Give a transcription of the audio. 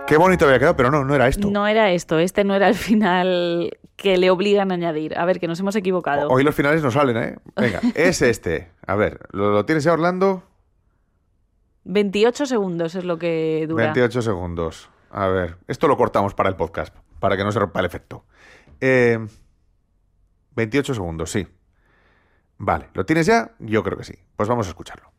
Qué bonito había quedado, pero no era esto. No era esto, este no era el final que le obligan a añadir. A ver, que nos hemos equivocado. Hoy los finales no salen, ¿eh? Venga, es este. A ver, ¿lo tienes ya, Orlando? 28 segundos es lo que dura. 28 segundos. A ver, esto lo cortamos para el podcast, para que no se rompa el efecto. 28 segundos, sí. Vale, ¿lo tienes ya? Yo creo que sí. Pues vamos a escucharlo.